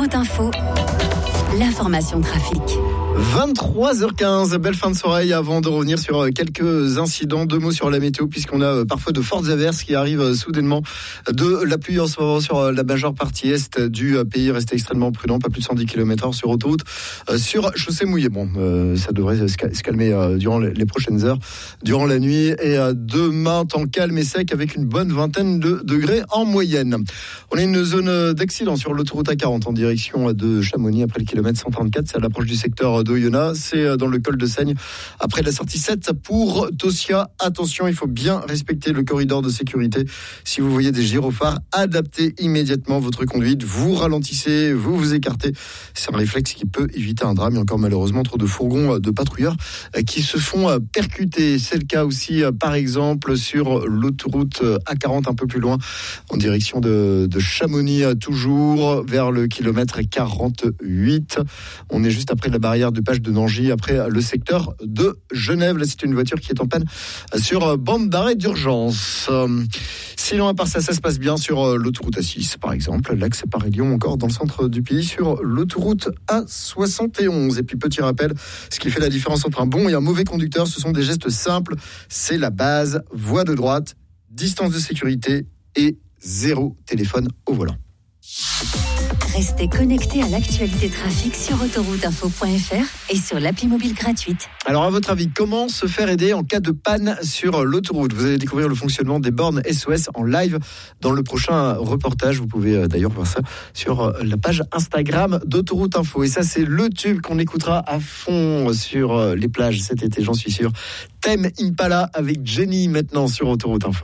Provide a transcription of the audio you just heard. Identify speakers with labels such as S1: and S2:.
S1: Autoroute Info, l'information trafic.
S2: 23h15, belle fin de soirée avant de revenir sur quelques incidents. 2 mots sur la météo puisqu'on a parfois de fortes averses qui arrivent soudainement. De la pluie en ce moment sur la majeure partie est du pays. Restez extrêmement prudent, pas plus de 110 km/h sur autoroute. Sur chaussée mouillée, ça devrait se calmer durant les prochaines heures, durant la nuit. Et demain, temps calme et sec avec une bonne vingtaine de degrés en moyenne. On a une zone d'accident sur l'autoroute A40 en direction de Chamonix après le kilomètre 134. C'est à l'approche du secteur d'Oyonnax. C'est dans le col de Seigne après la sortie 7 pour Tosia. Attention, il faut bien respecter le corridor de sécurité. Si vous voyez des gyrophares, adaptez immédiatement votre conduite. Vous ralentissez, vous vous écartez. C'est un réflexe qui peut éviter un drame. Il y a encore malheureusement trop de fourgons de patrouilleurs qui se font percuter. C'est le cas aussi par exemple sur l'autoroute A40 un peu plus loin en direction de Chamonix, toujours vers le kilomètre 48. On est juste après la barrière de Page de Nangy, après le secteur de Genève. Là, c'est une voiture qui est en panne sur bande d'arrêt d'urgence. Sinon, à part ça se passe bien sur l'autoroute A6, par exemple, l'axe Paris-Lyon, encore dans le centre du pays, sur l'autoroute A71. Et puis, petit rappel, ce qui fait la différence entre un bon et un mauvais conducteur, ce sont des gestes simples. C'est la base, voie de droite, distance de sécurité et 0 téléphone au volant.
S1: Restez connectés à l'actualité trafic sur autorouteinfo.fr et sur l'appli mobile gratuite.
S2: Alors, à votre avis, comment se faire aider en cas de panne sur l'autoroute ? Vous allez découvrir le fonctionnement des bornes SOS en live dans le prochain reportage. Vous pouvez d'ailleurs voir ça sur la page Instagram d'Autoroute Info. Et ça, c'est le tube qu'on écoutera à fond sur les plages cet été, j'en suis sûr. Tame Impala avec Jenny maintenant sur Autoroute Info.